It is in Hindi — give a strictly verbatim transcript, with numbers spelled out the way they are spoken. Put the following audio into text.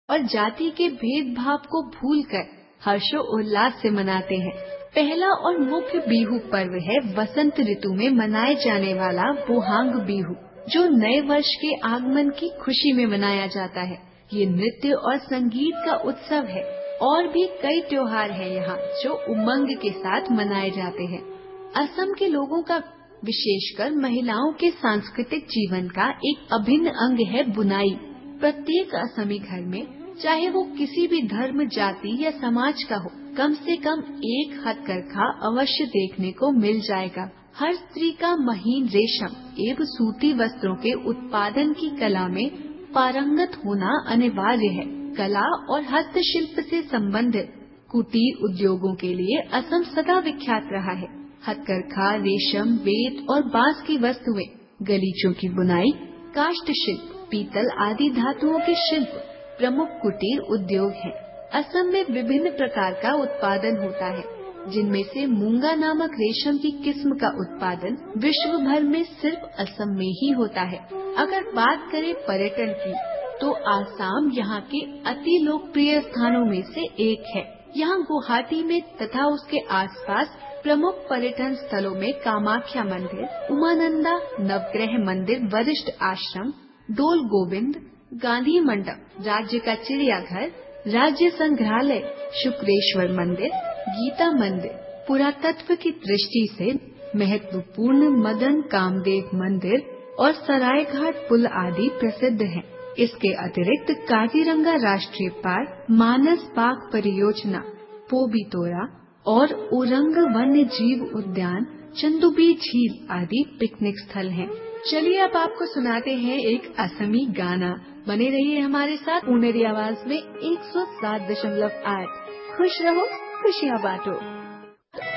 और जाति के भेदभाव को भूलकर हर्षो उल्लास से मनाते हैं। पहला और मुख्य बिहू पर्व है वसंत ऋतु में मनाए जाने वाला बोहांग बिहू, जो नए वर्ष के आगमन की खुशी में मनाया जाता है। ये नृत्य और संगीत का उत्सव है। और भी कई त्योहार हैं यहाँ जो उमंग के साथ मनाए जाते हैं। असम के लोगों का, विशेषकर महिलाओं के सांस्कृतिक जीवन का एक अभिन्न अंग है बुनाई। प्रत्येक असमी घर में, चाहे वो किसी भी धर्म, जाति या समाज का हो, कम से कम एक हथकरघा अवश्य देखने को मिल जाएगा। हर स्त्री का महीन रेशम एवं सूती वस्त्रों के उत्पादन की कला में पारंगत होना अनिवार्य है। कला और हस्तशिल्प से संबंधित कुटीर उद्योगों के लिए असम सदा विख्यात रहा है। हथकरघा, रेशम, बेत और बांस की वस्तुएं, गलीचों की बुनाई, काष्ठ शिल्प, पीतल आदि धातुओं के शिल्प प्रमुख कुटीर उद्योग हैं। असम में विभिन्न प्रकार का उत्पादन होता है, जिनमें से मूंगा नामक रेशम की किस्म का उत्पादन विश्व भर में सिर्फ असम में ही होता है। अगर बात करें पर्यटन की, तो आसाम यहाँ के अति लोकप्रिय स्थानों में से एक है। यहाँ गुवाहाटी में तथा उसके आसपास प्रमुख पर्यटन स्थलों में कामाख्या मंदिर, उमानंदा नवग्रह मंदिर, वरिष्ठ आश्रम, डोल गोविंद, गांधी मंडप, राज्य का चिड़ियाघर, राज्य संग्रहालय, शुक्रेश्वर मंदिर, गीता मंदिर, पुरातत्व की दृष्टि से महत्वपूर्ण मदन कामदेव मंदिर और सरायघाट पुल आदि प्रसिद्ध हैं। इसके अतिरिक्त काजीरंगा राष्ट्रीय पार्क, मानस बाग परियोजना, पोबितोरा और उरंग वन्य जीव उद्यान, चंदुबी झील आदि पिकनिक स्थल हैं। चलिए अब आपको सुनाते हैं एक असमी गाना। बने रहिए हमारे साथ पुनेरी आवाज में एक सौ सात दशमलव आठ। खुश रहो, खुशियाँ बांटो।